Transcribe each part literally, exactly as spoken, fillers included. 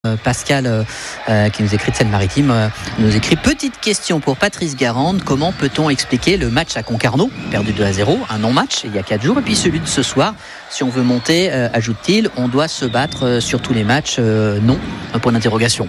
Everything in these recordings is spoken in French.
Pascal euh, euh, qui nous écrit de Seine-Maritime euh, nous écrit: petite question pour Patrice Garande, comment peut-on expliquer le match à Concarneau, perdu deux à zéro, un non-match il y a quatre jours, et puis celui de ce soir, si on veut monter, euh, ajoute-t-il, on doit se battre euh, sur tous les matchs, euh, non, un point d'interrogation.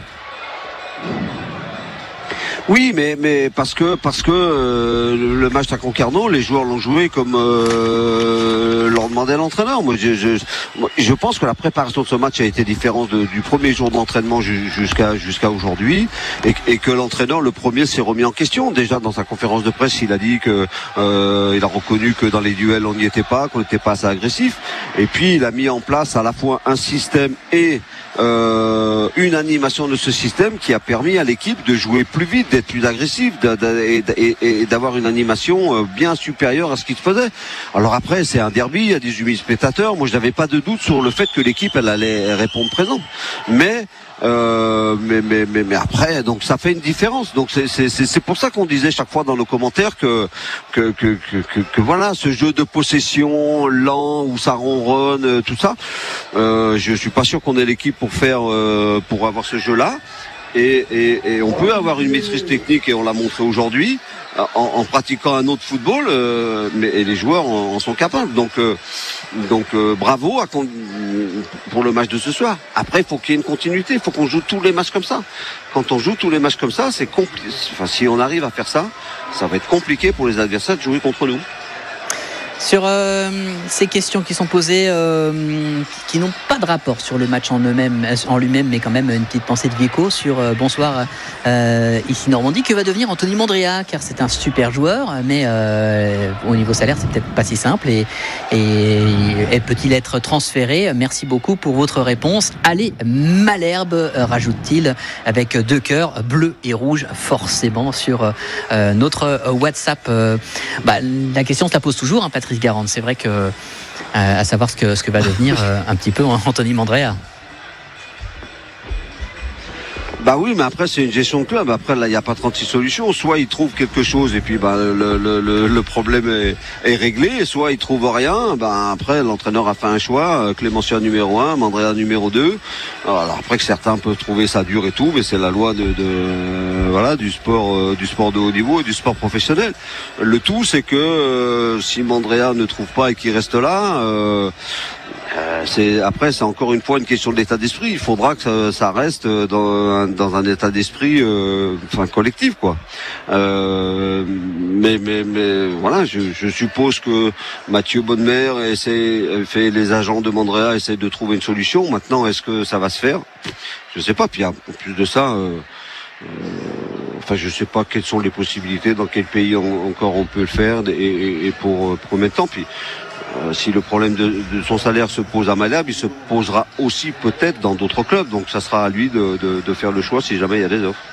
Oui, mais mais parce que parce que euh, le match à Concarneau, les joueurs l'ont joué comme euh, leur demandait l'entraîneur. Moi, je, je je pense que la préparation de ce match a été différente de, du premier jour d'entraînement jusqu'à jusqu'à aujourd'hui, et, et que l'entraîneur, le premier, s'est remis en question. Déjà dans sa conférence de presse, il a dit que euh, il a reconnu que dans les duels on n'y était pas, qu'on n'était pas assez agressif, et puis il a mis en place à la fois un système et euh, une animation de ce système qui a permis à l'équipe de jouer plus vite, d'être plus agressif de, de, et, et, et d'avoir une animation bien supérieure à ce qu'il se faisait. Alors après, c'est un derby, il y a des huit mille spectateurs. Moi, je n'avais pas de doute sur le fait que l'équipe, elle allait répondre présent. Mais Euh, mais, mais, mais, mais après, donc ça fait une différence. Donc c'est, c'est, c'est pour ça qu'on disait chaque fois dans nos commentaires que que, que, que, que, que voilà, ce jeu de possession lent où ça ronronne, tout ça, euh, je suis pas sûr qu'on ait l'équipe pour faire euh, pour avoir ce jeu-là. Et, et, et on peut avoir une maîtrise technique, et on l'a montré aujourd'hui en, en pratiquant un autre football, euh, mais et les joueurs en, en sont capables. Donc, euh, donc euh, bravo à, pour le match de ce soir. Après, il faut qu'il y ait une continuité. Il faut qu'on joue tous les matchs comme ça. Quand on joue tous les matchs comme ça, c'est compliqué. Enfin, si on arrive à faire ça, ça va être compliqué pour les adversaires de jouer contre nous. Sur euh, ces questions qui sont posées, euh, qui n'ont pas de rapport sur le match en eux-mêmes, en lui-même, mais quand même une petite pensée de Vico sur euh, bonsoir euh, ici Normandie, que va devenir Anthony Mandrea, car c'est un super joueur, mais euh, au niveau salaire c'est peut-être pas si simple, et, et, et peut-il être transféré? Merci beaucoup pour votre réponse. Allez Malherbe, rajoute-t-il avec deux cœurs bleus et rouges forcément sur euh, notre WhatsApp. Euh, bah, la question se la pose toujours, hein, Patrice Garande, c'est vrai que euh, à savoir ce que, ce que va devenir euh, un petit peu Anthony Mandrea. Bah oui, mais après c'est une gestion de club. Après là, il n'y a pas trente-six solutions. Soit il trouve quelque chose et puis bah le le le, le problème est, est réglé. Soit il trouve rien. Bah après l'entraîneur a fait un choix. Clémentia numéro un, Mandrea numéro deux. Alors après que certains peuvent trouver ça dur et tout, mais c'est la loi de, de voilà du sport euh, du sport de haut niveau et du sport professionnel. Le tout c'est que euh, si Mandrea ne trouve pas et qu'il reste là. Euh, Euh, c'est, après, c'est encore une fois une question de l'état d'esprit. Il faudra que ça, ça reste dans un, dans un état d'esprit euh, enfin, collectif, quoi. Euh, mais, mais, mais voilà, je, je suppose que Mathieu Bonnemer essaie, fait les agents de Mandrea essaient de trouver une solution. Maintenant, est-ce que ça va se faire? Je sais pas. Puis en plus de ça, euh, euh, enfin, je sais pas quelles sont les possibilités, dans quel pays on, encore on peut le faire, et, et, et pour, pour combien de temps. Puis Euh, si le problème de, de son salaire se pose à Malherbe, il se posera aussi peut-être dans d'autres clubs. Donc ça sera à lui de, de, de faire le choix si jamais il y a des offres.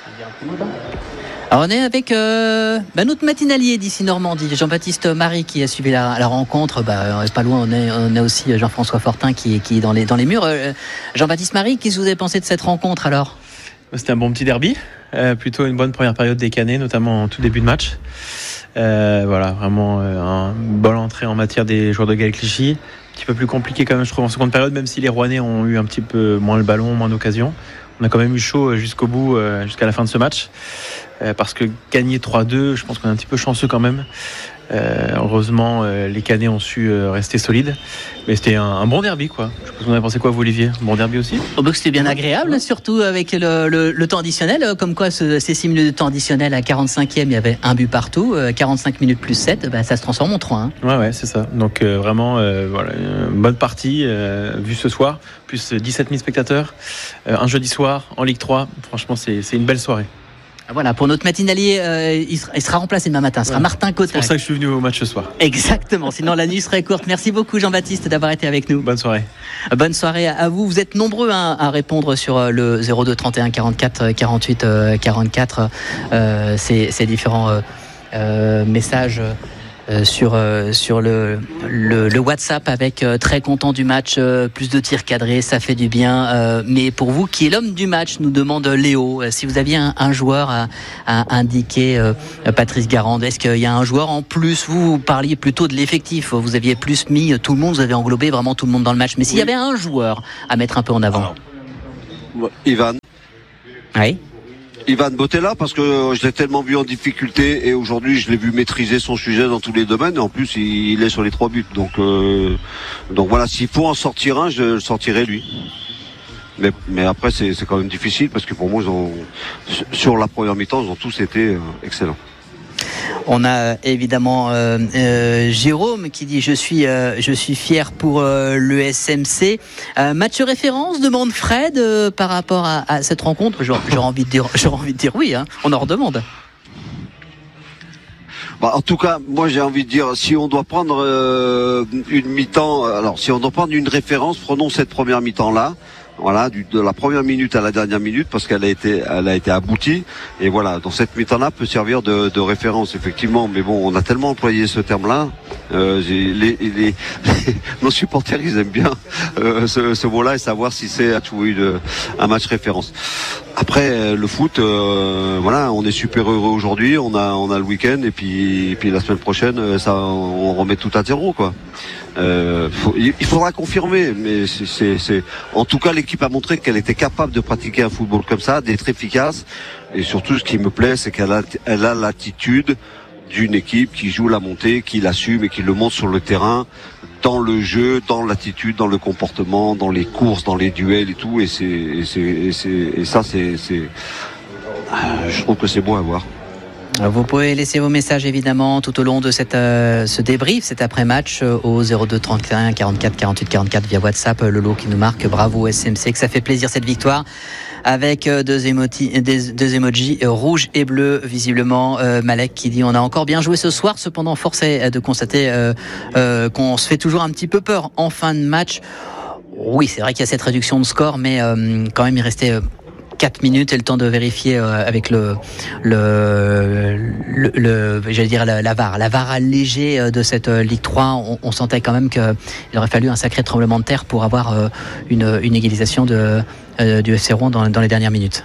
Alors on est avec euh, bah, notre matinalier d'ici Normandie, Jean-Baptiste Marie, qui a suivi la, la rencontre. Bah, pas loin, on, est, on a aussi Jean-François Fortin qui, qui est dans les, dans les murs. Euh, Jean-Baptiste Marie, qu'est-ce que vous avez pensé de cette rencontre alors? C'était un bon petit derby, euh, plutôt une bonne première période des Canets, notamment en tout début de match. Euh, voilà, vraiment euh, un bonne entrée en matière des joueurs de Gaël Clichy. Un petit peu plus compliqué quand même, je trouve, en seconde période, même si les Rouennais ont eu un petit peu moins le ballon, moins d'occasions. On a quand même eu chaud jusqu'au bout, euh, jusqu'à la fin de ce match, euh, parce que gagner trois deux, je pense qu'on est un petit peu chanceux quand même. Euh, heureusement, euh, les Canets ont su euh, rester solides, mais c'était un, un bon derby, quoi. Je pense que vous en avez pensé quoi, vous, Olivier? Bon derby aussi? Oh, bah, c'était bien agréable, ouais. Surtout avec le, le, le temps additionnel. Comme quoi, ce, ces six minutes de temps additionnel, à quarante-cinquième, il y avait un but partout. quarante-cinq minutes plus sept, bah, ça se transforme en trois. Hein. Ouais, ouais, c'est ça. Donc euh, vraiment, euh, voilà, une bonne partie euh, vue ce soir, plus dix-sept mille spectateurs, euh, un jeudi soir en Ligue trois. Franchement, c'est, c'est une belle soirée. Voilà, pour notre matinalier, euh, il, sera, il sera remplacé demain matin, ce sera ouais. Martin Cottac. C'est pour ça que je suis venu au match ce soir. Exactement, sinon la nuit serait courte. Merci beaucoup Jean-Baptiste d'avoir été avec nous. Bonne soirée. Bonne soirée à vous. Vous êtes nombreux hein, à répondre sur le zéro deux trente et un quarante-quatre quarante-huit quarante-quatre, euh, ces, ces différents euh, euh, messages. Euh, sur, euh, sur le, le, le WhatsApp avec euh, très content du match, euh, plus de tirs cadrés, ça fait du bien. Euh, mais pour vous, qui est l'homme du match, nous demande Léo. Euh, si vous aviez un, un joueur à, à indiquer, euh, Patrice Garande, est-ce qu'il y a un joueur en plus? Vous, vous parliez plutôt de l'effectif. Vous aviez plus mis tout le monde, vous avez englobé vraiment tout le monde dans le match. Mais s'il oui. y avait un joueur à mettre un peu en avant. Alors, Ivan. Oui. Ivan Bottella, parce que je l'ai tellement vu en difficulté et aujourd'hui je l'ai vu maîtriser son sujet dans tous les domaines et en plus il, il est sur les trois buts. Donc, euh, donc voilà, s'il faut en sortir un, je le sortirai lui. Mais, mais après c'est, c'est quand même difficile parce que pour moi ils ont, sur la première mi-temps ils ont tous été euh, excellents. On a évidemment euh, euh, Jérôme qui dit je suis euh, je suis fier pour euh, le S M C. Euh, match référence, demande Fred euh, par rapport à, à cette rencontre. J'aurais, j'aurais envie de dire j'aurais envie de dire oui. Hein, on en redemande. Bah, en tout cas, moi j'ai envie de dire, si on doit prendre euh, une mi-temps, alors si on doit prendre une référence, prenons cette première mi-temps là. Voilà, du, de la première minute à la dernière minute, parce qu'elle a été, elle a été aboutie. Et voilà, donc cette mi-temps-là peut servir de, de référence, effectivement. Mais bon, on a tellement employé ce terme-là. Euh, j'ai, les, les, les, nos supporters, ils aiment bien euh, ce, ce mot-là et savoir si c'est une, un match référence. Après, le foot, euh, voilà, on est super heureux aujourd'hui. On a, on a le week-end et puis, et puis la semaine prochaine, ça, on remet tout à zéro, quoi. Euh, faut, il faudra confirmer, mais c'est, c'est, c'est, en tout cas l'équipe a montré qu'elle était capable de pratiquer un football comme ça, d'être efficace, et surtout ce qui me plaît, c'est qu'elle a, elle a l'attitude d'une équipe qui joue la montée, qui l'assume et qui le montre sur le terrain, dans le jeu, dans l'attitude, dans le comportement, dans les courses, dans les duels et tout, et c'est, et c'est, et c'est, et ça c'est, c'est, je trouve que c'est beau à voir. Vous pouvez laisser vos messages évidemment tout au long de cette, euh, ce débrief, cet après-match euh, au zéro deux trente et un quarante-quatre quarante-huit quarante-quatre via WhatsApp. Euh, Lolo qui nous marque bravo S M C, que ça fait plaisir cette victoire avec euh, deux, émoti- des, deux emojis euh, rouge et bleu visiblement. euh, Malek qui dit on a encore bien joué ce soir, cependant force est de constater euh, euh, qu'on se fait toujours un petit peu peur en fin de match. Oui, c'est vrai qu'il y a cette réduction de score, mais euh, quand même il restait... Euh, quatre minutes et le temps de vérifier euh, avec le le, le, le j'allais dire la, la V A R, la V A R allégée euh, de cette euh, Ligue trois. On, on sentait quand même qu'il aurait fallu un sacré tremblement de terre pour avoir euh, une, une égalisation de, euh, du F C Rouen dans, dans les dernières minutes.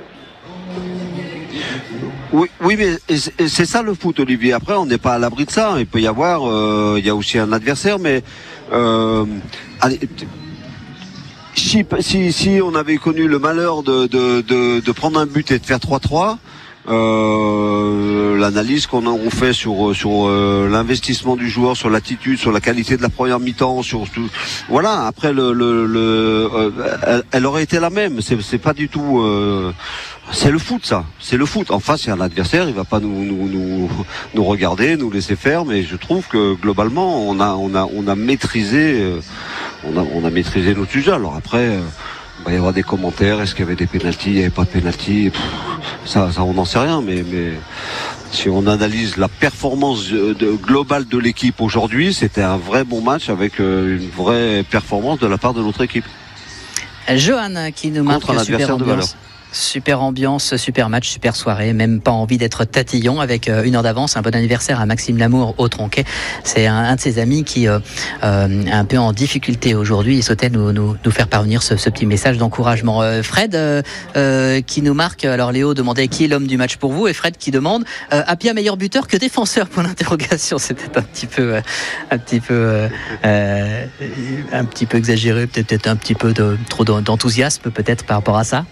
Oui, oui, mais c'est ça le foot, Olivier. Après, on n'est pas à l'abri de ça. Il peut y avoir, euh, il y a aussi un adversaire, mais euh, allez. Si, si, si on avait connu le malheur de, de, de, de prendre un but et de faire trois trois, euh, l'analyse qu'on a, on fait sur, sur euh, l'investissement du joueur, sur l'attitude, sur la qualité de la première mi-temps, sur tout, voilà. Après, le, le, le euh, elle, elle aurait été la même. C'est, c'est pas du tout. Euh, c'est le foot, ça. C'est le foot. En face, il y a un adversaire. Il va pas nous, nous, nous, nous regarder, nous laisser faire. Mais je trouve que globalement, on a, on a, on a maîtrisé. Euh, On a, on a maîtrisé notre sujet. Alors après, euh, il va y avoir des commentaires. Est-ce qu'il y avait des pénaltys? Il n'y avait pas de pénaltys? Ça, ça, on n'en sait rien. Mais, mais si on analyse la performance de, de, globale de l'équipe aujourd'hui, c'était un vrai bon match avec euh, une vraie performance de la part de notre équipe. Johan qui nous marque un super ambiance. Super ambiance, super match, super soirée, même pas envie d'être tatillon avec euh, une heure d'avance. Un bon anniversaire à Maxime Lamour au Tronquet. C'est un, un de ses amis qui euh, euh, est un peu en difficulté aujourd'hui. Il souhaitait nous, nous, nous faire parvenir ce, ce petit message d'encouragement. Euh, Fred euh, euh, qui nous marque, alors Léo demandait qui est l'homme du match pour vous, et Fred qui demande euh, Apia meilleur buteur que défenseur, point d'interrogation. C'était un petit peu euh, un petit peu euh, euh, un petit peu exagéré, peut-être, peut-être un petit peu de, trop d'enthousiasme peut-être par rapport à ça.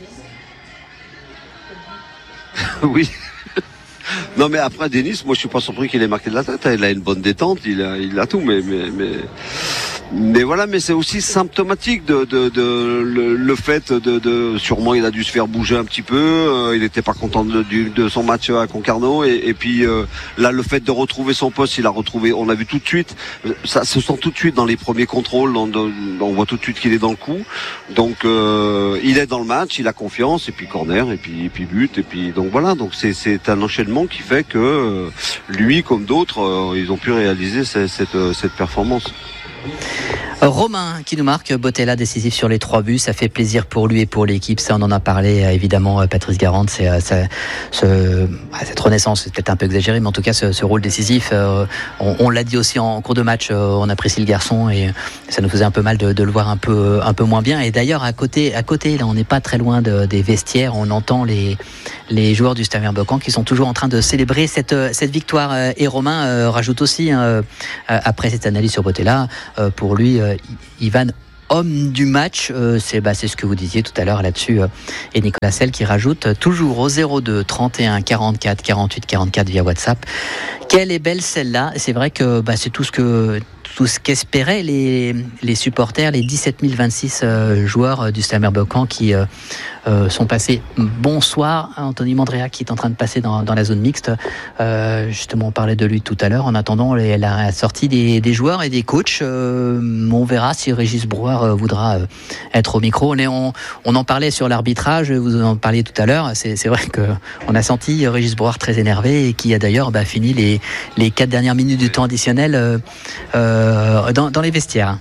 Oui. Non mais après Denis, moi je suis pas surpris qu'il ait marqué de la tête. Il a une bonne détente, il a, il a tout, mais mais mais mais voilà, mais c'est aussi symptomatique de de, de le, le fait de, de sûrement il a dû se faire bouger un petit peu. Euh, il n'était pas content de, de, de son match à Concarneau et, et puis euh, là le fait de retrouver son poste, il a retrouvé. On a vu tout de suite, ça se sent tout de suite dans les premiers contrôles. Dans, dans, on voit tout de suite qu'il est dans le coup. Donc euh, il est dans le match, il a confiance et puis corner et puis et puis but et puis donc voilà. Donc c'est c'est un enchaînement qui fait que euh, lui comme d'autres, euh, ils ont pu réaliser cette cette, cette performance. Romain qui nous marque, Bottella décisif sur les trois buts, ça fait plaisir pour lui et pour l'équipe, ça on en a parlé évidemment. Patrice Garande, c'est, c'est, ce, cette renaissance, c'est peut-être un peu exagéré, mais en tout cas ce, ce rôle décisif, euh, on, on l'a dit aussi en cours de match, euh, on apprécie le garçon et ça nous faisait un peu mal de, de le voir un peu, un peu moins bien. Et d'ailleurs à côté, à côté là on n'est pas très loin de, des vestiaires, on entend les, les joueurs du Stade Bocan qui sont toujours en train de célébrer cette, cette victoire. Et Romain euh, rajoute aussi, hein, après cette analyse sur Bottella, euh, pour lui, euh, Ivan homme du match, euh, c'est, bah, c'est ce que vous disiez tout à l'heure là-dessus, euh, et Nicolas Selle qui rajoute euh, toujours au zéro deux trente et un quarante-quatre quarante-huit quarante-quatre via WhatsApp. Quelle est belle celle-là. C'est vrai que bah, c'est tout ce que tout ce qu'espéraient les, les supporters, les dix-sept mille vingt-six euh, joueurs du Stade Merbeau-Caen qui euh, euh, sont passés. Bonsoir, Anthony Mandrea qui est en train de passer dans, dans la zone mixte. Euh, justement, on parlait de lui tout à l'heure. En attendant les, la sortie des, des joueurs et des coachs, euh, on verra si Régis Brouard euh, voudra euh, être au micro. On, est, on, on en parlait sur l'arbitrage, vous en parliez tout à l'heure. C'est, c'est vrai qu'on a senti Régis Brouard très énervé et qui a d'ailleurs bah, fini les, les quatre dernières minutes du temps additionnel euh, euh, dans, dans les vestiaires.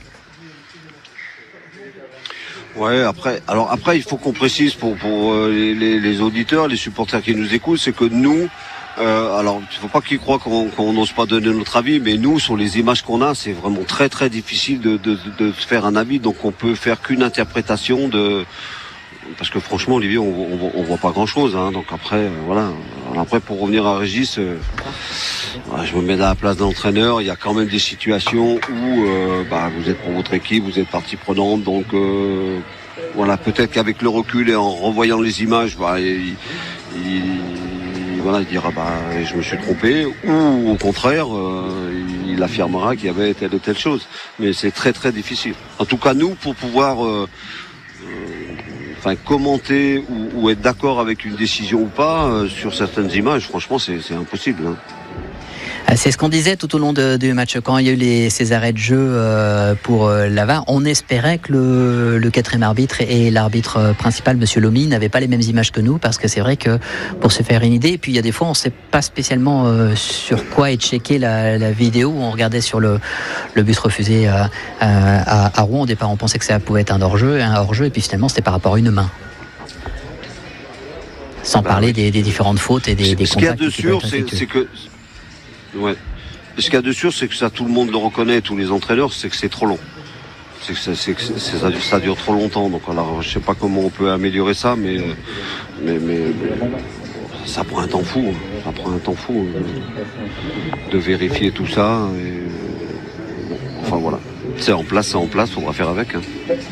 Ouais, après, alors après, il faut qu'on précise pour pour euh, les, les auditeurs, les supporters qui nous écoutent, c'est que nous, euh, alors il faut pas qu'ils croient qu'on qu'on n'ose pas donner notre avis, mais nous, sur les images qu'on a, c'est vraiment très très difficile de de de faire un avis, donc on peut faire qu'une interprétation de, parce que franchement, Olivier, on on, on voit pas grand chose, hein, donc après, euh, voilà. Alors après, pour revenir à Régis, euh, je me mets à la place de l'entraîneur. Il y a quand même des situations où euh, bah, vous êtes pour votre équipe, vous êtes partie prenante. Donc euh, voilà, peut-être qu'avec le recul et en revoyant les images, bah, il, il, voilà, il dira bah, je me suis trompé. Ou au contraire, euh, il affirmera qu'il y avait telle ou telle chose. Mais c'est très très difficile. En tout cas, nous, pour pouvoir euh, euh, enfin, commenter ou, ou être d'accord avec une décision ou pas euh, sur certaines images, franchement, c'est, c'est impossible. Hein. C'est ce qu'on disait tout au long de, du match quand il y a eu les, ces arrêts de jeu euh, pour euh, Laval. On espérait que le, le quatrième arbitre et l'arbitre principal, Monsieur Lomy, n'avaient pas les mêmes images que nous, parce que c'est vrai que pour se faire une idée, et puis il y a des fois on ne sait pas spécialement euh, sur quoi est checké la, la vidéo. On regardait sur le, le but refusé à, à, à Rouen. Au départ, on pensait que ça pouvait être un hors-jeu, un hors-jeu, et puis finalement c'était par rapport à une main. Sans bah, parler oui. des, des différentes fautes et des, des Ce qu'il y a de sûr, c'est, c'est que ouais. Ce qu'il y a de sûr, c'est que ça, tout le monde le reconnaît, tous les entraîneurs, c'est que c'est trop long. C'est que, ça, c'est que c'est, ça, ça dure trop longtemps. Donc alors, je sais pas comment on peut améliorer ça, mais mais, mais, mais ça prend un temps fou. Ça prend un temps fou de, de vérifier tout ça. Et, bon, enfin voilà, c'est en place, c'est en place. Faudra faire avec. Hein.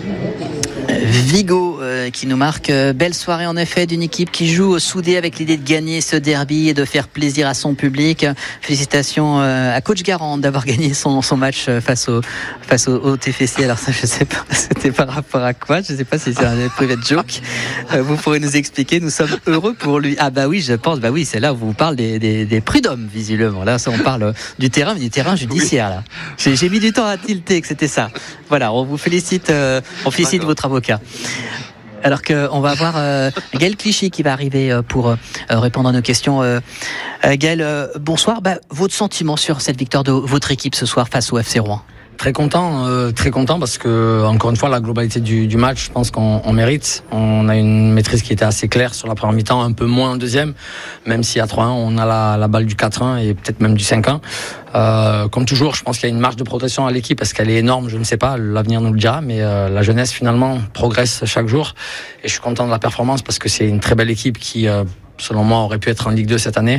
Vigo euh, qui nous marque euh, belle soirée en effet d'une équipe qui joue soudée avec l'idée de gagner ce derby et de faire plaisir à son public. Félicitations euh, à coach Garand d'avoir gagné son, son match face au face au, au T F C. Alors ça je sais pas, c'était par rapport à quoi, je sais pas si c'est un private joke. Euh, vous pourrez nous expliquer. Nous sommes heureux pour lui. Ah bah oui, je pense, bah oui, c'est là où vous parle des, des, des prud'hommes visiblement. Là ça on parle du terrain, mais du terrain judiciaire là. J'ai, j'ai mis du temps à tilter que c'était ça. Voilà, on vous félicite, euh, on félicite votre avocat. Alors qu'on va avoir euh, Gaël Clichy qui va arriver euh, pour euh, répondre à nos questions. Euh, Gaël, euh, bonsoir. Bah, votre sentiment sur cette victoire de votre équipe ce soir face au F C Rouen? Très content, euh, très content parce que encore une fois la globalité du, du match, je pense qu'on on mérite. On a une maîtrise qui était assez claire sur la première mi-temps, un peu moins en deuxième, même si à trois un on a la, la balle du quatre un et peut-être même du cinq un. Euh, comme toujours, je pense qu'il y a une marge de progression à l'équipe. Est-ce qu'elle est énorme? Je ne sais pas, l'avenir nous le dira, mais euh, la jeunesse finalement progresse chaque jour et je suis content de la performance parce que c'est une très belle équipe qui euh, selon moi aurait pu être en Ligue deux cette année.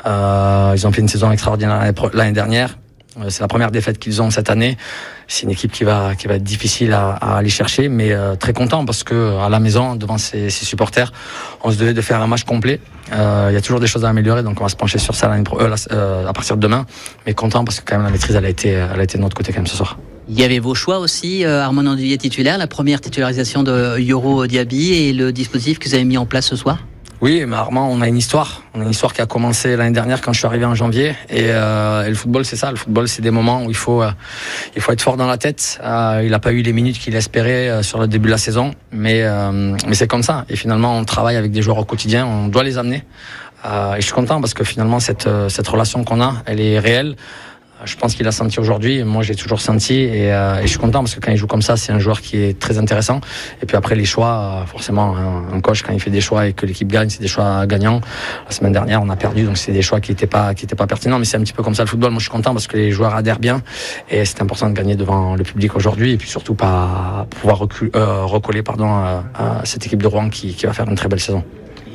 Euh, ils ont fait une saison extraordinaire l'année, l'année dernière. C'est la première défaite qu'ils ont cette année. C'est une équipe qui va qui va être difficile à, à aller chercher, mais euh, très content parce que à la maison, devant ses, ses supporters, on se devait de faire un match complet. Euh, il y a toujours des choses à améliorer, donc on va se pencher sur ça l'année pro- euh, euh, à partir de demain. Mais content parce que quand même la maîtrise, elle a été elle a été de notre côté quand même ce soir. Il y avait vos choix aussi, euh, Armand Andouillet titulaire, la première titularisation de Yoro Diaby et le dispositif que vous avez mis en place ce soir. Oui, mais Armand, on a une histoire. On a une histoire qui a commencé l'année dernière quand je suis arrivé en janvier. Et, euh, et le football, c'est ça. Le football, c'est des moments où il faut, euh, il faut être fort dans la tête. Euh, il n'a pas eu les minutes qu'il espérait euh, sur le début de la saison, mais, euh, mais c'est comme ça. Et finalement, on travaille avec des joueurs au quotidien. On doit les amener. Euh, et je suis content parce que finalement, cette, cette relation qu'on a, elle est réelle. Je pense qu'il a senti aujourd'hui, moi j'ai toujours senti et, euh, et je suis content parce que quand il joue comme ça, c'est un joueur qui est très intéressant. Et puis après les choix, forcément, un, un coach quand il fait des choix et que l'équipe gagne, c'est des choix gagnants. La semaine dernière, on a perdu, donc c'est des choix qui n'étaient pas qui étaient pas pertinents, mais c'est un petit peu comme ça le football. Moi je suis content parce que les joueurs adhèrent bien et c'est important de gagner devant le public aujourd'hui et puis surtout pas pouvoir recul, euh, recoller pardon à, à cette équipe de Rouen qui, qui va faire une très belle saison.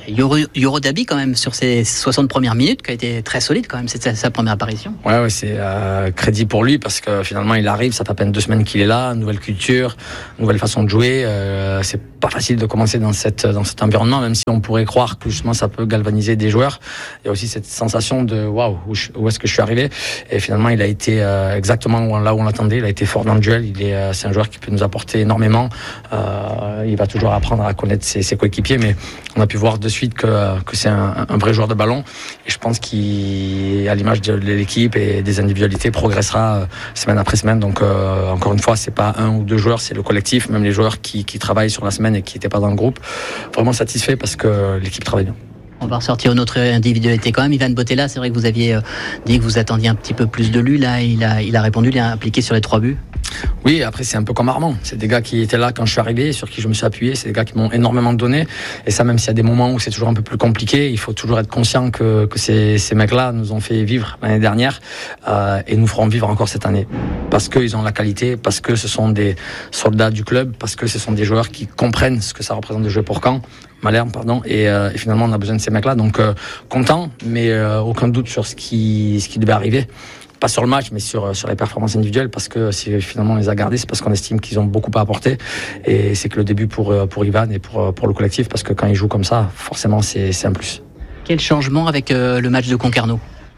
Yoro, Yoro Dabi quand même sur ses soixante premières minutes qui a été très solide quand même, c'est sa, sa première apparition. Ouais, ouais, c'est euh, crédit pour lui parce que finalement il arrive, ça fait à peine deux semaines qu'il est là, nouvelle culture, nouvelle façon de jouer. Euh, c'est pas facile de commencer dans cette dans cet environnement, même si on pourrait croire que justement ça peut galvaniser des joueurs. Il y a aussi cette sensation de waouh, où, où est-ce que je suis arrivé? Et finalement il a été euh, exactement là où on l'attendait. Il a été fort dans le duel. Il est, euh, c'est un joueur qui peut nous apporter énormément. Euh, il va toujours apprendre à connaître ses, ses coéquipiers, mais on a pu voir de suite que, que c'est un, un vrai joueur de ballon et je pense qu'il, à l'image de l'équipe et des individualités, progressera semaine après semaine. Donc euh, encore une fois, c'est pas un ou deux joueurs, c'est le collectif, même les joueurs qui, qui travaillent sur la semaine et qui n'étaient pas dans le groupe. Vraiment satisfait parce que l'équipe travaille bien. On va ressortir une autre individualité quand même. Ivan Botella, c'est vrai que vous aviez dit que vous attendiez un petit peu plus de lui. Là, il a, il a répondu, il a impliqué sur les trois buts. Oui, après c'est un peu comme Armand. C'est des gars qui étaient là quand je suis arrivé, sur qui je me suis appuyé. C'est des gars qui m'ont énormément donné. Et ça, même s'il y a des moments où c'est toujours un peu plus compliqué, il faut toujours être conscient que, que ces, ces mecs-là nous ont fait vivre l'année dernière euh, et nous feront vivre encore cette année. Parce qu'ils ont la qualité, parce que ce sont des soldats du club, parce que ce sont des joueurs qui comprennent ce que ça représente de jouer pour Caen. Malherbe, pardon, et, euh, et finalement on a besoin de ces mecs-là, donc euh, content, mais euh, aucun doute sur ce qui, ce qui devait arriver. Pas sur le match, mais sur, sur les performances individuelles, parce que si finalement on les a gardés, c'est parce qu'on estime qu'ils ont beaucoup à apporter, et c'est que le début pour, pour Ivan et pour, pour le collectif, parce que quand ils jouent comme ça, forcément c'est, c'est un plus. Quel changement avec euh, le match de Concarneau?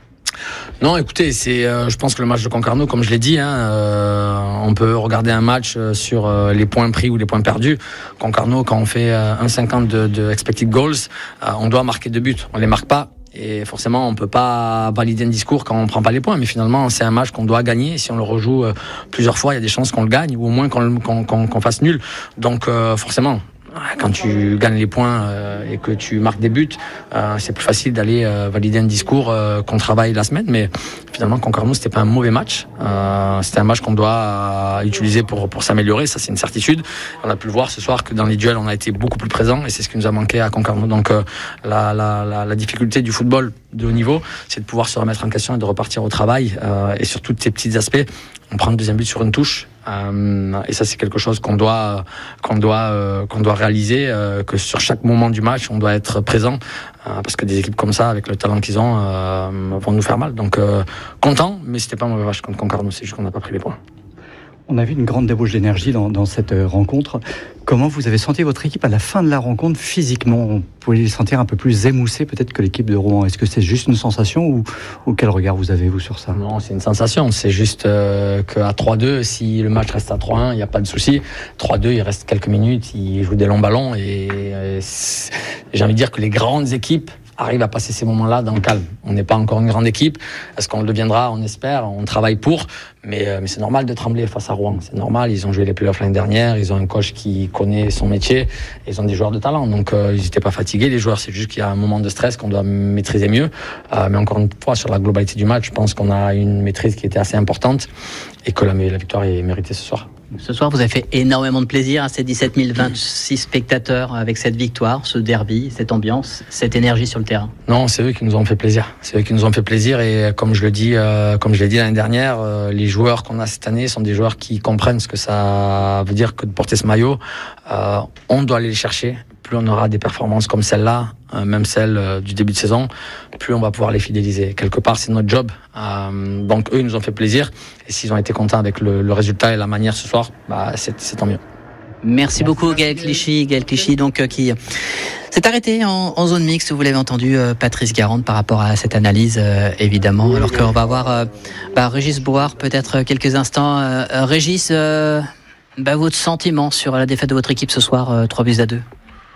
Non, écoutez, c'est, euh, je pense que le match de Concarneau, comme je l'ai dit, hein, euh, on peut regarder un match sur euh, les points pris ou les points perdus. Concarneau, quand on fait euh, un virgule cinquante de, de expected goals, euh, on doit marquer deux buts. On les marque pas. Et forcément, on peut pas valider un discours quand on prend pas les points. Mais finalement, c'est un match qu'on doit gagner. Si on le rejoue euh, plusieurs fois, il y a des chances qu'on le gagne, ou au moins qu'on, qu'on, qu'on, qu'on fasse nul. Donc, euh, forcément, quand tu gagnes les points euh, et que tu marques des buts, euh, c'est plus facile d'aller euh, valider un discours euh, qu'on travaille la semaine. Mais finalement, Concarneau, c'était pas un mauvais match. Euh, c'était un match qu'on doit euh, utiliser pour pour s'améliorer. Ça, c'est une certitude. On a pu le voir ce soir que dans les duels, on a été beaucoup plus présent et c'est ce qui nous a manqué à Concarneau. Donc, euh, la, la, la, la difficulté du football de haut niveau, c'est de pouvoir se remettre en question et de repartir au travail. Euh, et sur tous ces petits aspects, on prend le deuxième but sur une touche. Euh, et ça, c'est quelque chose qu'on doit qu'on doit euh, qu'on doit réaliser, euh, que sur chaque moment du match, on doit être présent, euh, parce que des équipes comme ça, avec le talent qu'ils ont, euh, vont nous faire mal. Donc euh, content, mais c'était pas un mauvais match contre Concarneau, c'est juste qu'on n'a pas pris les points. On a vu une grande débauche d'énergie dans, dans cette rencontre. Comment vous avez senti votre équipe à la fin de la rencontre physiquement? On pouvait les sentir un peu plus émoussés peut-être que l'équipe de Rouen. Est-ce que c'est juste une sensation ou, ou quel regard vous avez vous sur ça? Non, c'est une sensation. C'est juste euh, qu'à trois deux, si le match reste à trois un, il n'y a pas de souci. trois deux, il reste quelques minutes, ils jouent des longs ballons et, et j'ai envie de dire que les grandes équipes arrive à passer ces moments-là dans le calme. On n'est pas encore une grande équipe. Est-ce qu'on le deviendra? On espère, on travaille pour. Mais, euh, mais c'est normal de trembler face à Rouen. C'est normal, ils ont joué les playoffs l'année dernière, ils ont un coach qui connaît son métier, ils ont des joueurs de talent. Donc euh, ils n'étaient pas fatigués, les joueurs. C'est juste qu'il y a un moment de stress qu'on doit maîtriser mieux. Euh, mais encore une fois, sur la globalité du match, je pense qu'on a une maîtrise qui était assez importante et que la, la victoire est méritée ce soir. Ce soir, vous avez fait énormément de plaisir à ces dix-sept mille vingt-six spectateurs avec cette victoire, ce derby, cette ambiance, cette énergie sur le terrain. Non, c'est eux qui nous ont fait plaisir. C'est eux qui nous ont fait plaisir et comme je le dis, euh, comme je l'ai dit l'année dernière, euh, les joueurs qu'on a cette année sont des joueurs qui comprennent ce que ça veut dire que de porter ce maillot. Euh, on doit aller les chercher. Plus on aura des performances comme celle-là, euh, même celle euh, du début de saison, plus on va pouvoir les fidéliser. Quelque part, c'est notre job. Euh, donc eux, ils nous ont fait plaisir. Et s'ils ont été contents avec le, le résultat et la manière ce soir, bah, c'est, c'est tant mieux. Merci beaucoup Gaël Clichy. Gaël Clichy donc, euh, qui s'est arrêté en, en zone mixte. Vous l'avez entendu, euh, Patrice Garande, par rapport à cette analyse, euh, évidemment. Alors qu'on va voir euh, bah, Régis Brouard, peut-être quelques instants. Euh, euh, Régis, euh, bah, votre sentiment sur la défaite de votre équipe ce soir, euh, trois buts à deux?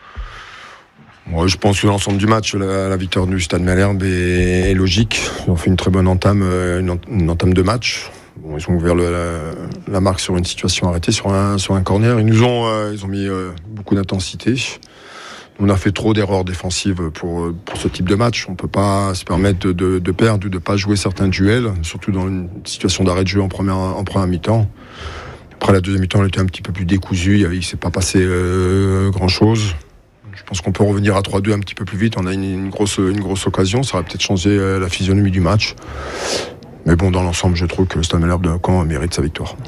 Ouais, je pense que l'ensemble du match, la, la victoire du Stade Malherbe est, est logique. Ils ont fait une très bonne entame, une, une entame de match. Bon, ils ont ouvert le, la, la marque sur une situation arrêtée, sur un, sur un corner. Ils nous ont, euh, ils ont mis euh, beaucoup d'intensité. On a fait trop d'erreurs défensives pour, pour ce type de match. On peut pas se permettre de, de, de perdre ou de pas jouer certains duels, surtout dans une situation d'arrêt de jeu en première, en première mi-temps. Après la deuxième mi-temps, on était un petit peu plus décousu. Il ne s'est pas passé euh, grand-chose. Je pense qu'on peut revenir à trois deux un petit peu plus vite. On a une, une, grosse, une grosse occasion. Ça aurait peut-être changé la physionomie du match. Mais bon, dans l'ensemble, je trouve que le Stade Malherbe de Caen mérite sa victoire.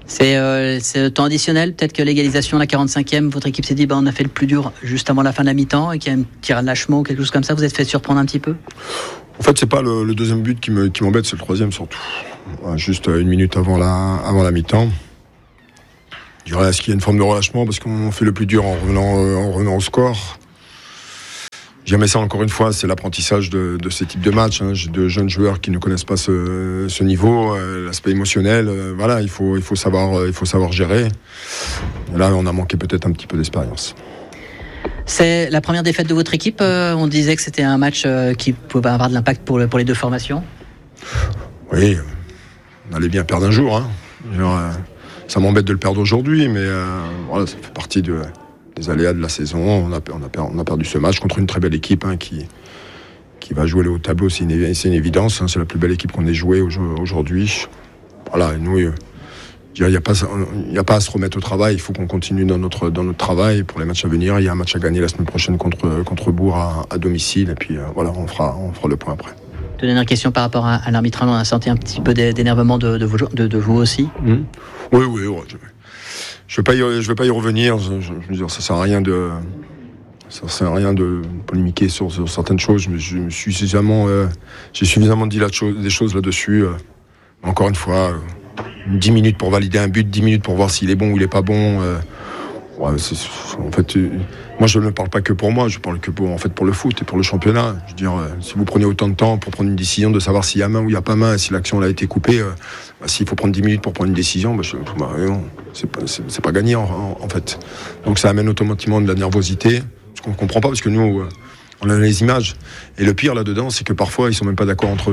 C'est, euh, c'est le temps additionnel, peut-être que l'égalisation à la quarante-cinquième, votre équipe s'est dit bah, on a fait le plus dur juste avant la fin de la mi-temps et qu'il y a un petit relâchement ou quelque chose comme ça, vous êtes fait surprendre un petit peu? En fait, c'est pas le, le deuxième but qui, me, qui m'embête, c'est le troisième surtout. Juste une minute avant la, avant la mi-temps. Je dirais, est-ce qu'il y a une forme de relâchement parce qu'on fait le plus dur en revenant, en revenant au score? Jamais ça, encore une fois, c'est l'apprentissage de, de ces types de matchs. Hein. J'ai de jeunes joueurs qui ne connaissent pas ce, ce niveau, euh, l'aspect émotionnel. Euh, voilà, il faut, il faut savoir, euh, il faut savoir gérer. Et là, on a manqué peut-être un petit peu d'expérience. C'est la première défaite de votre équipe. Euh, on disait que c'était un match euh, qui pouvait avoir de l'impact pour, le, pour les deux formations. Oui, on allait bien perdre un jour. Hein. Genre, euh, ça m'embête de le perdre aujourd'hui, mais euh, voilà, ça fait partie de... des aléas de la saison. On a, on, a, on a perdu ce match contre une très belle équipe hein, qui, qui va jouer le haut tableau, c'est une, c'est une évidence. Hein, c'est la plus belle équipe qu'on ait jouée aujourd'hui. Voilà, et nous, il n'y a, a, a pas à se remettre au travail. Il faut qu'on continue dans notre, dans notre travail pour les matchs à venir. Il y a un match à gagner la semaine prochaine contre, contre Bourg à, à domicile. Et puis euh, voilà, on fera, on fera le point après. Deux dernières questions par rapport à, à l'arbitrage. On a senti un petit peu d'énervement de, de, vous, de, de vous aussi. Mmh. Oui, oui, ouais, je... Je ne vais pas y revenir. Je, je, je veux dire, ça sert à rien de, ça sert à rien de polémiquer sur, sur certaines choses. Je me, je me suis suffisamment, euh, j'ai suffisamment dit la chose, des choses là-dessus. Euh, encore une fois, euh, dix minutes pour valider un but, dix minutes pour voir s'il est bon ou il est pas bon. Euh, ouais, c'est, en fait, euh, moi je ne parle pas que pour moi, je parle que pour, en fait, pour le foot et pour le championnat. Je veux dire, euh, si vous prenez autant de temps pour prendre une décision de savoir s'il y a main ou il n'y a pas main, et si l'action a été coupée. Euh, Bah, s'il faut prendre dix minutes pour prendre une décision, bah, je, bah, non, c'est pas, c'est, c'est pas gagné en, en, en fait. Donc ça amène automatiquement de la nervosité, ce qu'on ne comprend pas parce que nous, euh, on a les images. Et le pire là-dedans, c'est que parfois, ils ne sont même pas d'accord entre eux.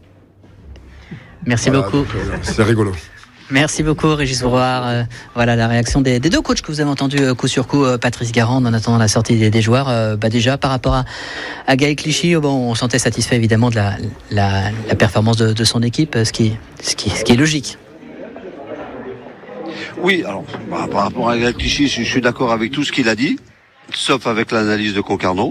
Merci voilà, beaucoup. Donc, euh, c'est rigolo. Merci beaucoup Régis Brouard. Euh, voilà la réaction des, des deux coachs que vous avez entendus euh, coup sur coup. Euh, Patrice Garand en attendant la sortie des, des joueurs. Euh, bah déjà par rapport à, à Gaël Clichy, euh, bon, on sentait satisfait évidemment de la, la, la performance de, de son équipe, ce qui, ce, qui, ce qui est logique. Oui, alors bah, par rapport à Gaël Clichy, je, je suis d'accord avec tout ce qu'il a dit, sauf avec l'analyse de Concarneau.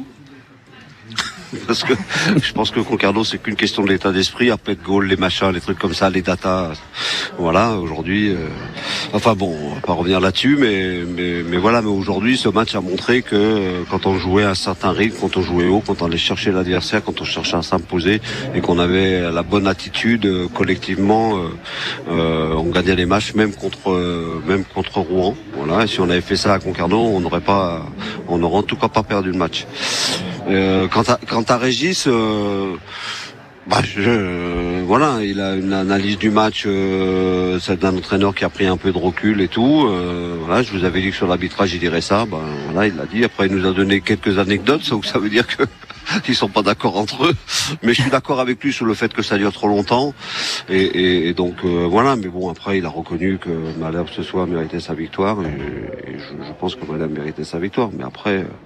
Parce que je pense que Concarneau, c'est qu'une question de l'état d'esprit, après de goal, les machins, les trucs comme ça, les datas. Voilà, aujourd'hui. Euh, enfin bon, on va pas revenir là-dessus, mais, mais, mais voilà, mais aujourd'hui, ce match a montré que euh, quand on jouait à un certain rythme, quand on jouait haut, quand on allait chercher l'adversaire, quand on cherchait à s'imposer et qu'on avait la bonne attitude euh, collectivement, euh, euh, on gagnait les matchs, même contre, euh, même contre Rouen. Voilà, et si on avait fait ça à Concarneau, on n'aurait pas, on n'aurait en tout cas pas perdu le match. Euh, quant à, quant à Régis, euh, bah, je, euh, voilà, il a une analyse du match, euh, c'est d'un entraîneur qui a pris un peu de recul et tout. Euh, voilà, je vous avais dit que sur l'arbitrage, il dirait ça. Ben voilà, il l'a dit. Après, il nous a donné quelques anecdotes, ça, ça veut dire que ils sont pas d'accord entre eux. Mais je suis d'accord avec lui sur le fait que ça dure trop longtemps. Et, et, et donc euh, voilà. Mais bon, après, il a reconnu que Malherbe ce soir méritait sa victoire. Et, et je, je pense que Malherbe méritait sa victoire. Mais après. Euh,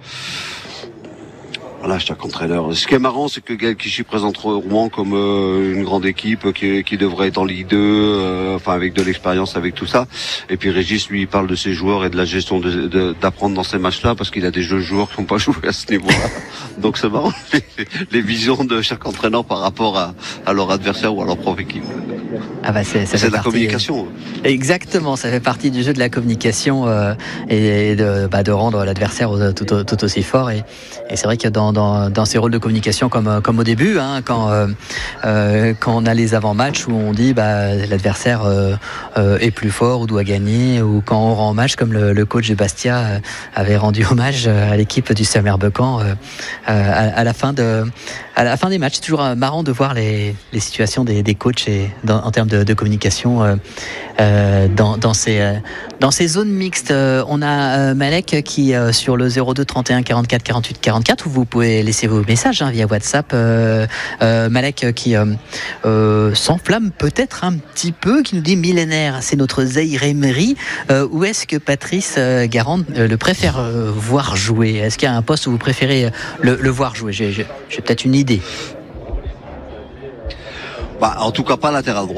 Voilà, chaque entraîneur. Ce qui est marrant, c'est que Gaël Clichy présente Rouen comme euh, une grande équipe qui, qui devrait être en Ligue deux, euh, enfin avec de l'expérience, avec tout ça. Et puis Régis, lui, il parle de ses joueurs et de la gestion de, de, d'apprendre dans ces matchs-là, parce qu'il a des jeunes joueurs qui n'ont pas joué à ce niveau-là. Donc c'est marrant, les, les visions de chaque entraîneur par rapport à, à leur adversaire ou à leur propre équipe. Ah bah c'est, ça c'est de la partie, communication. Exactement, ça fait partie du jeu de la communication euh, et de, bah, de rendre l'adversaire tout, tout aussi fort. Et, et c'est vrai que dans, dans, dans ces rôles de communication, comme, comme au début, hein, quand, euh, euh, quand on a les avant-matchs où on dit bah, l'adversaire euh, euh, est plus fort ou doit gagner, ou quand on rend hommage, comme le, le coach de Bastia euh, avait rendu hommage à l'équipe du Samer Becan euh, à, à, la fin de, à la fin des matchs. C'est toujours marrant de voir les, les situations des, des coachs et dans, en termes de, de communication euh, euh, dans, dans, ces, euh, dans ces zones mixtes. Euh, on a euh, Malek qui euh, sur le zéro deux trente et un quarante-quatre quarante-huit quarante-quatre, où vous pouvez laisser vos messages hein, via WhatsApp. Euh, euh, Malek qui euh, euh, s'enflamme peut-être un petit peu, qui nous dit millénaire, c'est notre Zaïre Emery. Euh, où est-ce que Patrice euh, Garand euh, le préfère euh, voir jouer? Est-ce qu'il y a un poste où vous préférez le, le voir jouer? j'ai, j'ai, j'ai peut-être une idée. Bah, en tout cas pas latéral droit.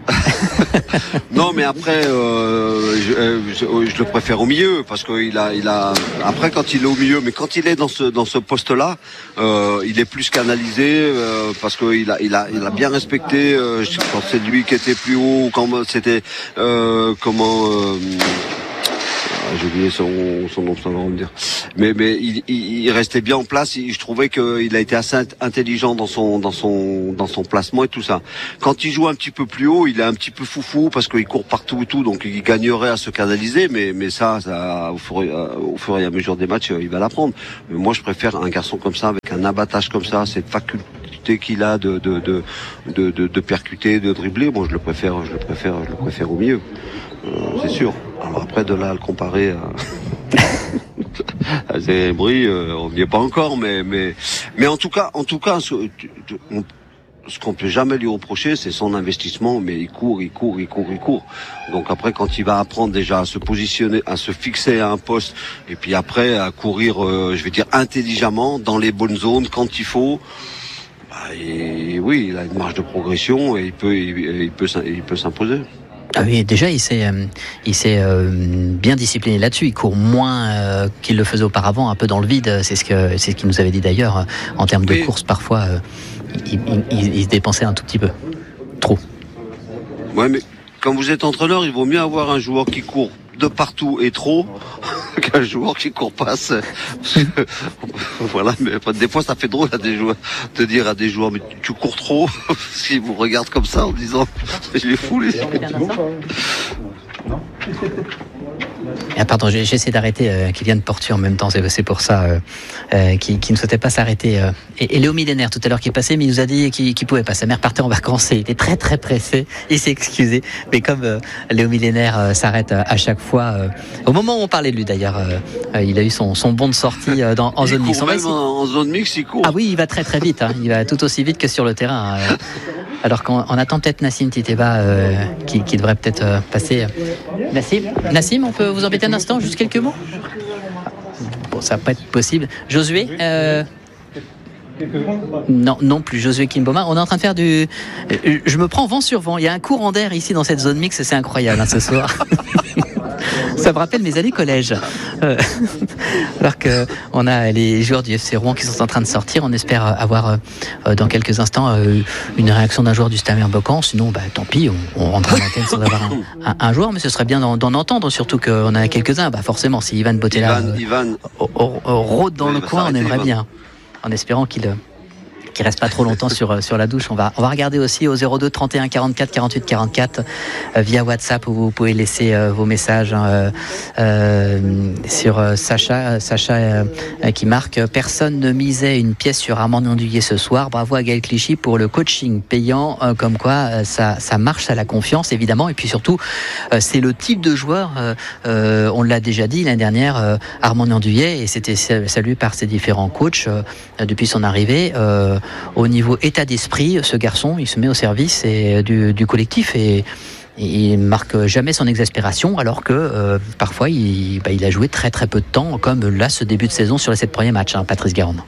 Non, mais après, euh, je, je, je le préfère au milieu parce qu'il a, il a. Après, quand il est au milieu, mais quand il est dans ce dans ce poste-là, euh, il est plus canalisé euh, parce qu'il a, il a, il a bien respecté euh, quand c'est lui qui était plus haut, quand c'était euh, comment. Euh, J'ai oublié son, son nom, ça va me dire. Mais, mais il, il, il restait bien en place. Je trouvais qu'il a été assez intelligent dans son, dans son, dans son placement et tout ça. Quand il joue un petit peu plus haut, il est un petit peu foufou parce qu'il court partout et tout, donc il gagnerait à se canaliser. Mais, mais ça, ça au, fur et, au fur et à mesure des matchs, il va l'apprendre. Mais moi, je préfère un garçon comme ça, avec un abattage comme ça, cette faculté qu'il a de, de, de, de, de, de percuter, de dribbler. Moi, je le préfère, je le préfère, je le préfère au milieu. Euh, c'est sûr. Alors après, de là à le comparer à, à Zébri, euh, on n'y est pas encore, mais mais mais en tout cas, en tout cas, ce, on, ce qu'on peut jamais lui reprocher, c'est son investissement. Mais il court, il court, il court, il court. Donc après, quand il va apprendre déjà à se positionner, à se fixer à un poste, et puis après à courir, euh, je vais dire intelligemment dans les bonnes zones quand il faut. Bah, et, oui, il a une marge de progression et il peut, il, il peut, il peut s'imposer. Ah oui, déjà il s'est, euh, il s'est euh, bien discipliné là-dessus. Il court moins euh, qu'il le faisait auparavant, un peu dans le vide. C'est ce que, c'est ce qu'il nous avait dit d'ailleurs. Euh, en termes de oui. course, parfois, euh, il, il, il se dépensait un tout petit peu, trop. Ouais, mais quand vous êtes entraîneur, il vaut mieux avoir un joueur qui court de partout et trop qu'un joueur qui court pas assez. Voilà, mais des fois ça fait drôle à des joueurs de dire à des joueurs mais tu cours trop s'ils vous regardent comme ça en disant je les fous les. Ah pardon, j'essaie d'arrêter euh, Kylian Portu en même temps, c'est, c'est pour ça euh, euh, qui, qui ne souhaitait pas s'arrêter. Euh. Et, et Léo Millénaire tout à l'heure qui est passé, mais il nous a dit qu'il ne pouvait pas. Sa mère partait en vacances et il était très très pressé, il s'est excusé. Mais comme euh, Léo Millénaire euh, s'arrête à, à chaque fois, euh, au moment où on parlait de lui d'ailleurs, euh, euh, il a eu son, son bond de sortie euh, dans, en il zone mixte. Même en, en zone mixte, il court. Ah oui, il va très très vite, hein. Il va tout aussi vite que sur le terrain. Euh. Alors qu'on on attend peut-être Nassim Titeba euh, qui, qui devrait peut-être euh, passer. Nassim, Nassim, on peut vous embêter un instant, juste quelques mots. Bon, ça va pas être possible. Josué euh... Non, non plus. Josué Kimboma. On est en train de faire du. Je me prends vent sur vent. Il y a un courant d'air ici dans cette zone mixte, c'est incroyable hein, ce soir. Ça me rappelle mes années collège. Euh, alors que on a les joueurs du F C Rouen qui sont en train de sortir. On espère avoir euh, dans quelques instants euh, une réaction d'un joueur du Stade Bocan. Sinon, bah, tant pis, on, on rentre à l'antenne sans avoir un, un, un joueur. Mais ce serait bien d'en, d'en entendre, surtout qu'on a quelques-uns. Bah, forcément, si Ivan Botella Ivan, euh, Ivan. Oh, oh, oh, rôde dans oui, le coin, on aimerait Ivan. bien. En espérant qu'il. qui reste pas trop longtemps sur sur la douche. On va on va regarder aussi au zéro deux trente et un quarante-quatre quarante-huit quarante-quatre euh, via WhatsApp où vous pouvez laisser euh, vos messages hein, euh, sur euh, Sacha Sacha euh, qui marque personne ne misait une pièce sur Armand Ndiaye ce soir. Bravo à Gaël Clichy pour le coaching payant euh, comme quoi euh, ça ça marche, ça la confiance évidemment et puis surtout euh, c'est le type de joueur euh, euh, on l'a déjà dit l'année dernière euh, Armand Ndiaye et c'était salué par ses différents coachs euh, depuis son arrivée euh, au niveau état d'esprit, ce garçon, il se met au service et, du, du collectif et, et il marque jamais son exaspération, alors que euh, parfois il, bah, il a joué très très peu de temps, comme là ce début de saison sur les sept premiers matchs, hein, Patrice Garande.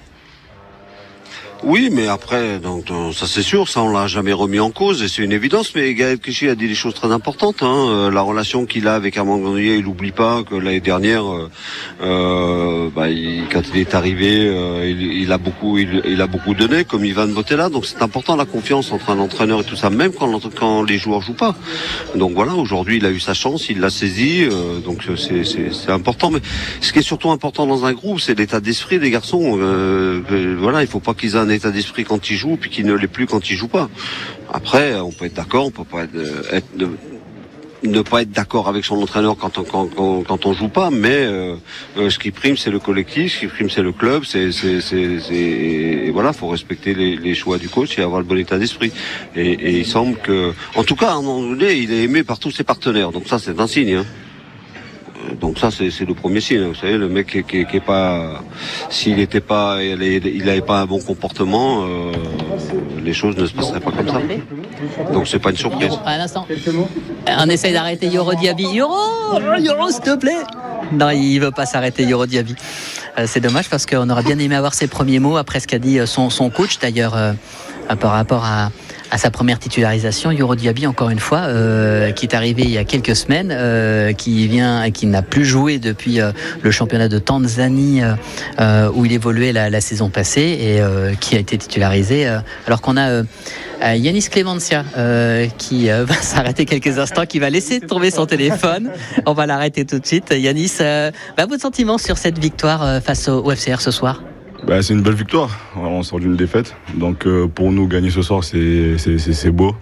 Oui, mais après, donc ça c'est sûr, ça on l'a jamais remis en cause et c'est une évidence. Mais Gaël Clichy a dit des choses très importantes. Hein. Euh, la relation qu'il a avec Armand Ndiaye, il n'oublie pas que l'année dernière, euh, euh, bah, il, quand il est arrivé, euh, il, il a beaucoup, il, il a beaucoup donné, comme Ivan Botella. Donc c'est important la confiance entre un entraîneur et tout ça, même quand, quand les joueurs jouent pas. Donc voilà, aujourd'hui il a eu sa chance, il l'a saisi. Euh, donc c'est, c'est, c'est important. Mais ce qui est surtout important dans un groupe, c'est l'état d'esprit des garçons. Euh, euh, voilà, il faut pas qu'ils aient un état d'esprit quand il joue puis qu'il ne l'est plus quand il joue pas. Après on peut être d'accord, on peut pas être, être ne, ne pas être d'accord avec son entraîneur quand on quand, quand, quand on joue pas, mais euh, ce qui prime c'est le collectif, ce qui prime c'est le club, c'est c'est c'est, c'est et voilà, faut respecter les, les choix du coach et avoir le bon état d'esprit. Et, et il semble que en tout cas à un moment donné, il est aimé par tous ses partenaires. Donc ça c'est un signe hein. Donc ça c'est, c'est le premier signe. Vous savez, le mec qui, qui, qui est pas, s'il n'était pas, il n'avait pas un bon comportement, euh, les choses ne se passeraient pas comme ça. Donc c'est pas une surprise. Yoro, à l'instant. On essaye d'arrêter Yoro Diaby. Yoro, Yoro, s'il te plaît. Non, il veut pas s'arrêter, Yoro Diaby. Euh, c'est dommage parce qu'on aurait bien aimé avoir ses premiers mots après ce qu'a dit son, son coach d'ailleurs euh, par rapport à à sa première titularisation. Yoro Diaby, encore une fois, euh, qui est arrivé il y a quelques semaines, euh, qui vient, qui n'a plus joué depuis euh, le championnat de Tanzanie euh, où il évoluait la, la saison passée et euh, qui a été titularisé. Euh, alors qu'on a euh, Yanis Clemencia euh, qui euh, va s'arrêter quelques instants, qui va laisser tomber son téléphone. On va l'arrêter tout de suite. Yanis, euh, bah, votre sentiment sur cette victoire euh, face au F C R ce soir? Bah, c'est une belle victoire. On sort d'une défaite. Donc euh, pour nous, gagner ce soir, c'est, c'est, c'est, c'est beau.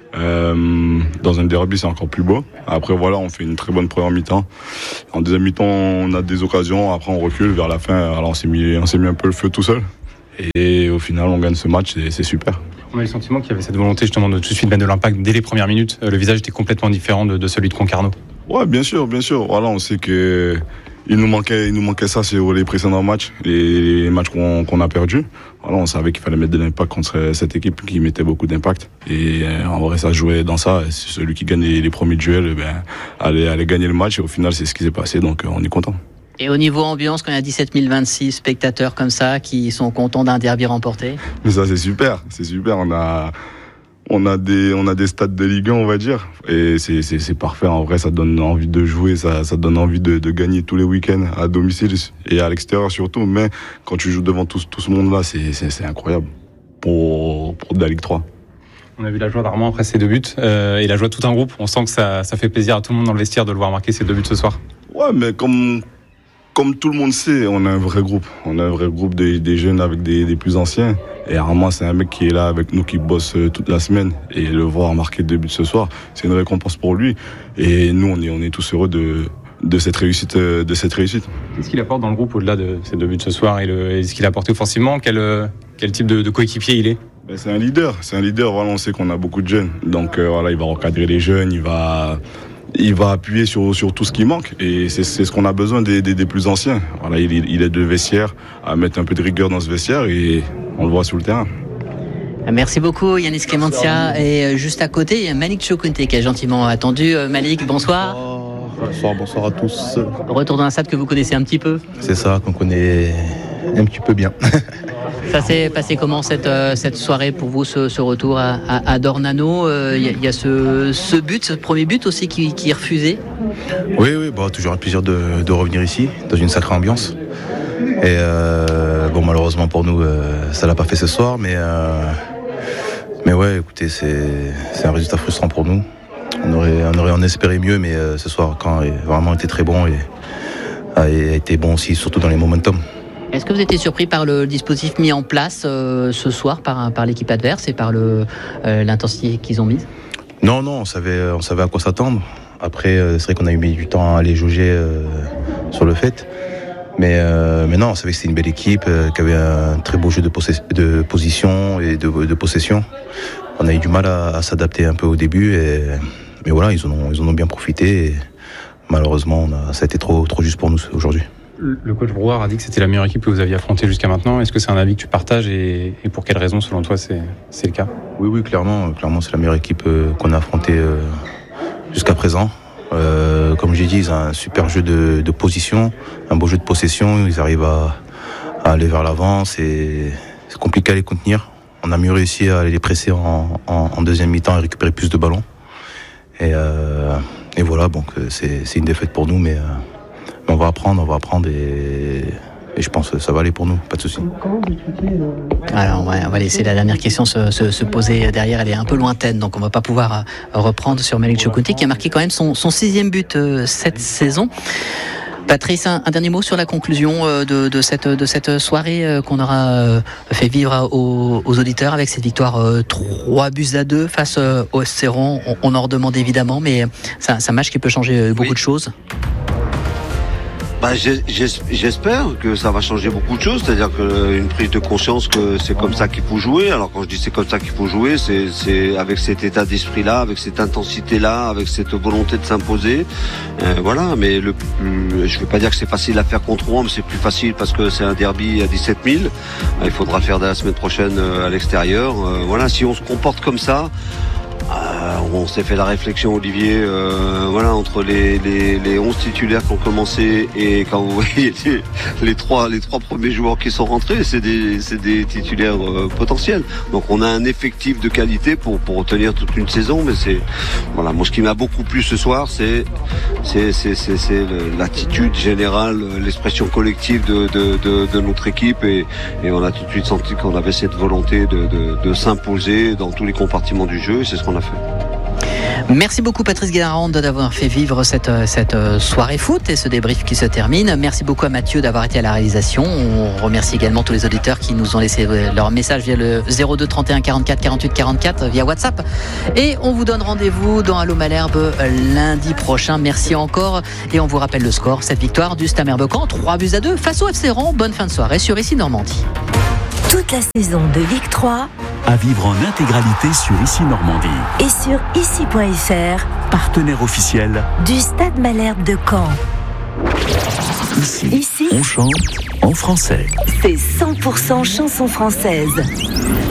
Euh, dans un derby, c'est encore plus beau. Après, voilà, on fait une très bonne première mi-temps. En deuxième mi-temps, on a des occasions. Après, on recule vers la fin. Alors, on s'est mis, on s'est mis un peu le feu tout seul. Et au final, on gagne ce match. C'est, c'est super. On a eu le sentiment qu'il y avait cette volonté justement de tout de suite mettre de l'impact dès les premières minutes. Le visage était complètement différent de, de celui de Concarneau. Ouais, bien sûr, bien sûr. Voilà, on sait que il nous manquait, il nous manquait ça sur les précédents matchs, les, les matchs qu'on, qu'on a perdus. Voilà, on savait qu'il fallait mettre de l'impact contre cette équipe qui mettait beaucoup d'impact. Et en vrai, ça jouait dans ça. Celui qui gagne les, les premiers duels, ben, allait, allait gagner le match. Et au final, c'est ce qui s'est passé. Donc, on est content. Et au niveau ambiance, quand il y a dix-sept mille vingt-six spectateurs comme ça qui sont contents d'un derby remporté? Mais ça, c'est super. C'est super. On a. On a des, on a des stades de Ligue un, on va dire, et c'est, c'est, c'est parfait. En vrai, ça donne envie de jouer, ça, ça donne envie de, de gagner tous les week-ends à domicile et à l'extérieur surtout. Mais quand tu joues devant tout, tout ce monde-là, c'est, c'est, c'est incroyable pour, pour de la Ligue trois. On a vu la joie d'Armand après ses deux buts euh, et la joie de tout un groupe. On sent que ça, ça fait plaisir à tout le monde dans le vestiaire de le voir marquer ses deux buts ce soir. Ouais, mais comme. Comme tout le monde sait, on a un vrai groupe. On a un vrai groupe des, des jeunes avec des, des plus anciens. Et Armand, c'est un mec qui est là avec nous, qui bosse toute la semaine. Et le voir marquer deux buts ce soir, c'est une récompense pour lui. Et nous, on est, on est tous heureux de, de, cette réussite, de cette réussite. Qu'est-ce qu'il apporte dans le groupe au-delà de ces deux buts ce soir et, le, et ce qu'il a apporté offensivement? Quel, quel type de, de coéquipier il est? Ben, c'est un leader. C'est un leader. Voilà, on sait qu'on a beaucoup de jeunes. Donc euh, voilà, il va recadrer les jeunes, il va... Il va appuyer sur, sur tout ce qui manque et c'est, c'est ce qu'on a besoin des, des, des plus anciens. Voilà, il, il est de vestiaire à mettre un peu de rigueur dans ce vestiaire et on le voit sur le terrain. Merci beaucoup Yanis Clemencia. Et juste à côté, il y a Malik Choukounté qui a gentiment attendu. Malik, bonsoir. Bonsoir, bonsoir à tous. Retour dans un stade que vous connaissez un petit peu. C'est ça, qu'on connaît un petit peu bien. Ça s'est passé comment cette, euh, cette soirée pour vous, ce, ce retour à, à, à Dornano? Il euh, y, y a ce, ce but, ce premier but aussi qui, qui est refusé? Oui, oui, bah, toujours un plaisir de, de revenir ici, dans une sacrée ambiance. Et euh, bon, malheureusement pour nous, euh, ça l'a pas fait ce soir, mais, euh, mais ouais, écoutez, c'est, c'est un résultat frustrant pour nous. On aurait, on aurait en espéré mieux, mais euh, ce soir, quand a vraiment été très bon et a été bon aussi, surtout dans les momentum. Est-ce que vous étiez surpris par le dispositif mis en place euh, ce soir par, par l'équipe adverse et par le, euh, l'intensité qu'ils ont mise? Non, non, on savait, on savait à quoi s'attendre. Après, euh, c'est vrai qu'on a eu mis du temps à aller jauger euh, sur le fait. Mais, euh, mais non, on savait que c'était une belle équipe, euh, qui avait un très beau jeu de, possess- de position et de, de possession. On a eu du mal à, à s'adapter un peu au début, et, mais voilà, ils en ont, ils en ont bien profité. Et malheureusement, on a, ça a été trop, trop juste pour nous aujourd'hui. Le coach Brouard a dit que c'était la meilleure équipe que vous aviez affrontée jusqu'à maintenant. Est-ce que c'est un avis que tu partages et, et pour quelles raisons, selon toi, c'est, c'est le cas? Oui, oui, clairement, clairement, c'est la meilleure équipe euh, qu'on a affrontée euh, jusqu'à présent. Euh, comme j'ai dit, ils ont un super jeu de, de position, un beau jeu de possession. Ils arrivent à, à aller vers l'avant. C'est, c'est compliqué à les contenir. On a mieux réussi à les presser en, en, en deuxième mi-temps et récupérer plus de ballons. Et, euh, et voilà, donc c'est, c'est une défaite pour nous, mais... Euh, on va apprendre, on va apprendre et, et je pense que ça va aller pour nous, pas de souci. Alors on va, on va laisser la dernière question se, se, se poser derrière, elle est un peu lointaine, donc on va pas pouvoir reprendre sur Malik Choukounté qui a marqué quand même son, son sixième but euh, cette saison. Patrice, un, un dernier mot sur la conclusion euh, de, de, cette, de cette soirée euh, qu'on aura euh, fait vivre aux, aux auditeurs avec cette victoire euh, trois buts à deux face euh, au F C Rouen. On, on en redemande évidemment, mais c'est un, c'est un match qui peut changer beaucoup oui. de choses. Bah, j'espère que ça va changer beaucoup de choses, c'est-à-dire qu'une prise de conscience que c'est comme ça qu'il faut jouer. Alors quand je dis c'est comme ça qu'il faut jouer, c'est, c'est avec cet état d'esprit-là, avec cette intensité-là, avec cette volonté de s'imposer. Euh, voilà, mais le, le, je ne vais pas dire que c'est facile à faire contre Rouen, mais c'est plus facile parce que c'est un derby à dix-sept mille. Il faudra faire de la semaine prochaine à l'extérieur. Euh, voilà, si on se comporte comme ça... Euh, on s'est fait la réflexion, Olivier, euh, voilà, entre les, les, les onze titulaires qui ont commencé et quand vous voyez les, les trois les trois premiers joueurs qui sont rentrés, c'est des c'est des titulaires euh, potentiels. Donc on a un effectif de qualité pour pour tenir toute une saison, mais c'est voilà, moi ce qui m'a beaucoup plu ce soir, c'est c'est c'est c'est, c'est l'attitude générale, l'expression collective de de, de, de notre équipe et, et on a tout de suite senti qu'on avait cette volonté de, de, de s'imposer dans tous les compartiments du jeu et c'est ce qu'on a fait. Merci beaucoup Patrice Guénarande d'avoir fait vivre cette, cette soirée foot et ce débrief qui se termine. Merci beaucoup à Mathieu d'avoir été à la réalisation. On remercie également tous les auditeurs qui nous ont laissé leur message via le zéro deux trente et un quarante-quatre quarante-huit quarante-quatre via WhatsApp. Et on vous donne rendez-vous dans Allô Malherbe lundi prochain. Merci encore et on vous rappelle le score. Cette victoire du Stade Malherbe Caen, trois buts à deux face au F C Rouen. Bonne fin de soirée sur Ici Normandie. Toute la saison de Ligue trois à vivre en intégralité sur Ici Normandie et sur ici point f r, partenaire officiel du Stade Malherbe de Caen. Ici, Ici, on chante en français. C'est cent pour cent chanson française.